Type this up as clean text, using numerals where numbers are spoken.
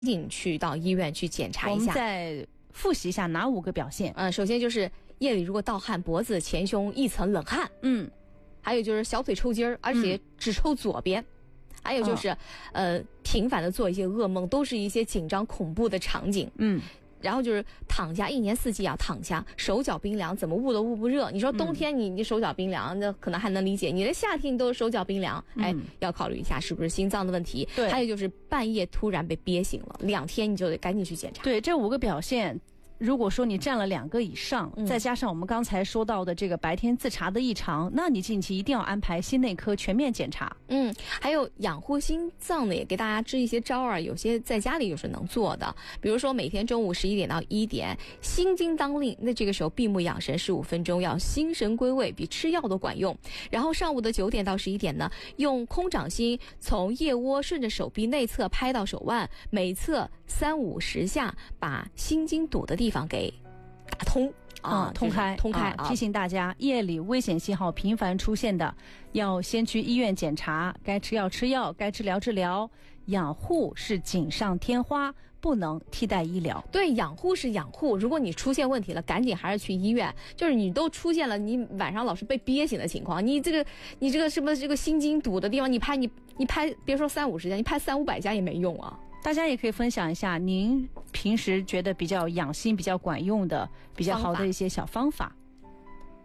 紧去到医院去检查一下。 我们再复习一下哪5个表现？ 首先就是夜里如果盗汗，脖子前胸一层冷汗，还有就是小腿抽筋儿，而且只抽左边，还有就是频繁的做一些噩梦，都是一些紧张恐怖的场景。然后就是躺下，一年四季要躺下，手脚冰凉，怎么捂都捂不热。你说冬天你手脚冰凉，那可能还能理解，你的夏天你都手脚冰凉，要考虑一下是不是心脏的问题。 对， 还有就是半夜突然被憋醒了，2天你就得赶紧去检查。 对，这5个表现。如果说你占了2个以上，再加上我们刚才说到的这个白天自查的异常，那你近期一定要安排心内科全面检查。 还有养护心脏呢，也给大家支一些招儿，有些在家里就是能做的，比如说每天中午11点到1点，心经当令，那这个时候闭目养神15分钟，要心神归位，比吃药都管用。然后上午的9点到11点呢，用空掌心从腋窝顺着手臂内侧拍到手腕，每侧3-5-10下，把心经堵的地方给打通通开。提醒大家，夜里危险信号频繁出现的，要先去医院检查，该吃药吃药，该治疗治疗。养护是锦上添花，不能替代医疗。 对，养护是养护，如果你出现问题了，赶紧还是去医院。就是你都出现了，你晚上老是被憋醒的情况，你这个什么这个心经堵的地方，你拍，别说3-50下，你拍300-500下也没用啊。 大家也可以分享一下您平时觉得比较养心、比较管用的、比较好的一些小方法。